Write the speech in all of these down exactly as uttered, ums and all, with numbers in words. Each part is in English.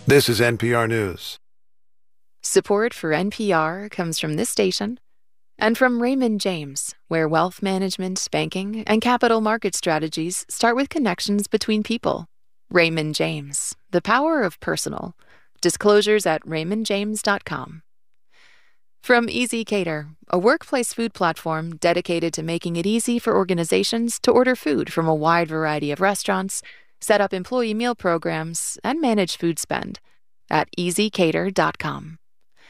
This is N P R News. Support for N P R comes from this station and from Raymond James, where wealth management, banking, and capital market strategies start with connections between people. Raymond James, the power of personal. Disclosures at raymond james dot com. From ezCater, a workplace food platform dedicated to making it easy for organizations to order food from a wide variety of restaurants, set up employee meal programs, and manage food spend at easy cater dot com.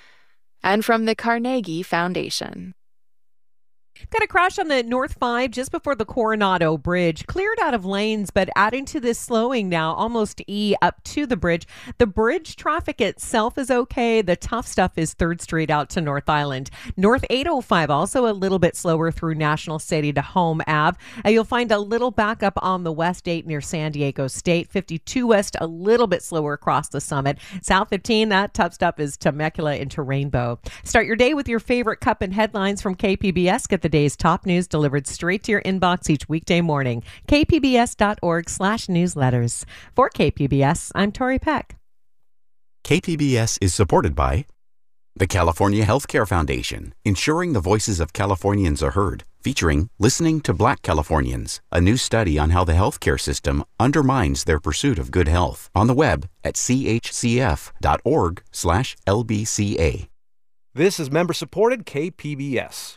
And from the Carnegie Foundation. Got a crash on the North five just before the Coronado Bridge. Cleared out of lanes, but adding to this slowing now, almost E up to the bridge. The bridge traffic itself is okay. The tough stuff is third Street out to North Island. North eight oh five also a little bit slower through National City to Home Ave. Uh, you'll find a little backup on the West eight near San Diego State. fifty-two West a little bit slower across the Summit. South fifteen, that tough stuff is Temecula into Rainbow. Start your day with your favorite cup and headlines from K P B S. Get the day's top news delivered straight to your inbox each weekday morning. k p b s dot org slash newsletters. For K P B S, I'm Tori Peck. K P B S is supported by the California Healthcare Foundation, ensuring the voices of Californians are heard, featuring Listening to Black Californians, a new study on how the healthcare system undermines their pursuit of good health. On the web at c h c f dot org slash l b c a. This is member-supported K P B S.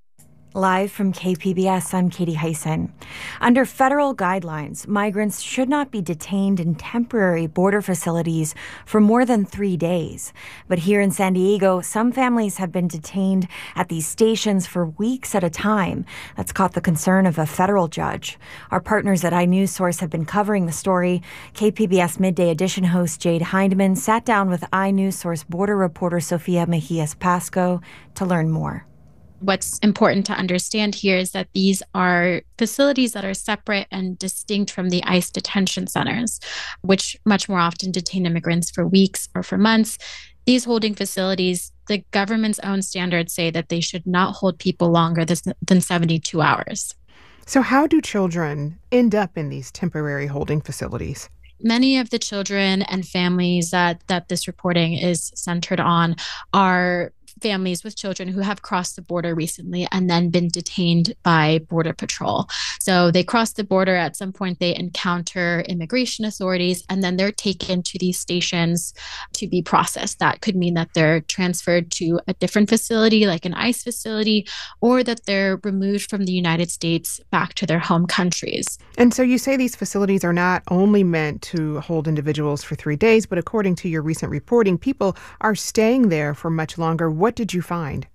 Live from K P B S, I'm Katie Hyson. Under federal guidelines, migrants should not be detained in temporary border facilities for more than three days. But here in San Diego, some families have been detained at these stations for weeks at a time. That's caught the concern of a federal judge. Our partners at iNewsSource have been covering the story. K P B S Midday Edition host Jade Hindman sat down with iNewsSource border reporter Sofia Mejias Pasco to learn more. What's important to understand here is that these are facilities that are separate and distinct from the ICE detention centers, which much more often detain immigrants for weeks or for months. These holding facilities, the government's own standards say that they should not hold people longer than seventy-two hours. So how do children end up in these temporary holding facilities? Many of the children and families that, that this reporting is centered on are families with children who have crossed the border recently and then been detained by Border Patrol. So they cross the border, at some point they encounter immigration authorities, and then they're taken to these stations to be processed. That could mean that they're transferred to a different facility, like an ICE facility, or that they're removed from the United States back to their home countries. And so you say these facilities are not only meant to hold individuals for three days, but according to your recent reporting, people are staying there for much longer. What did you find?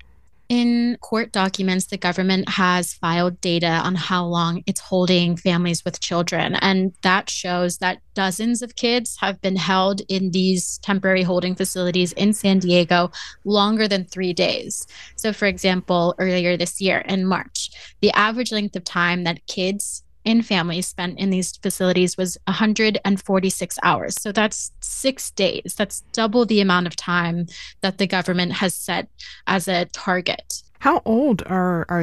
In court documents, the government has filed data on how long it's holding families with children. And that shows that dozens of kids have been held in these temporary holding facilities in San Diego longer than three days. So, for example, earlier this year in March, the average length of time that kids in families spent in these facilities was one hundred forty-six hours. So that's six days. That's double the amount of time that the government has set as a target. How old are, are